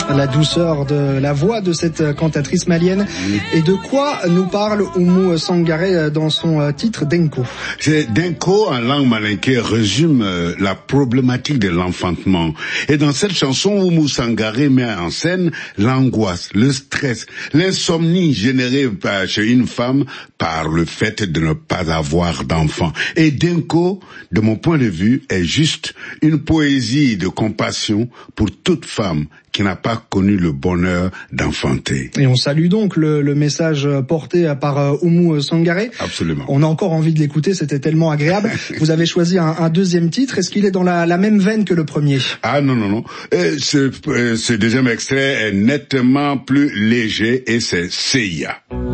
La douceur de la voix de cette cantatrice malienne. Et de quoi nous parle Oumou Sangaré dans son titre Denko? Denko, en langue malinké, résume la problématique de l'enfantement. Et dans cette chanson, Oumou Sangaré met en scène l'angoisse, le stress, l'insomnie générée chez une femme par le fait de ne pas avoir d'enfant. Et Denko, de mon point de vue, est juste une poésie de compassion pour toute femme qui n'a pas connu le bonheur d'enfanter. Et on salue donc le message porté par Oumou Sangaré. Absolument. On a encore envie de l'écouter, c'était tellement agréable. Vous avez choisi un deuxième titre, est-ce qu'il est dans la même veine que le premier? Ah non. Ce deuxième extrait est nettement plus léger et c'est Seya.